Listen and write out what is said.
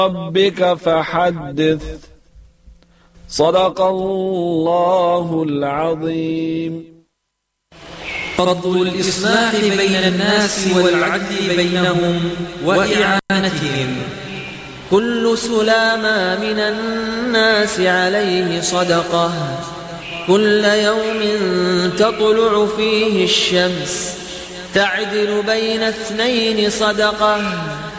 ربك فحدث. صدق الله العظيم. فضل الإصلاح بين الناس والعدل بينهم وإعانتهم. كل سلامة من الناس عليه صدقة، كل يوم تطلع فيه الشمس تعدل بين اثنين صدقة.